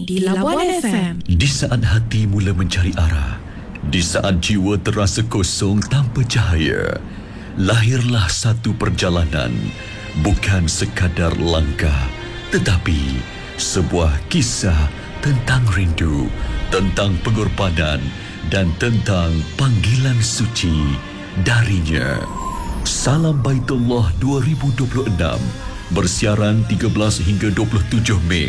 di Labuan FM. Di saat hati mula mencari arah, di saat jiwa terasa kosong tanpa cahaya, lahirlah satu perjalanan, bukan sekadar langkah, tetapi sebuah kisah tentang rindu, tentang pengorbanan dan tentang panggilan suci darinya. Salam Baitullah 2026 bersiaran 13 hingga 27 Mei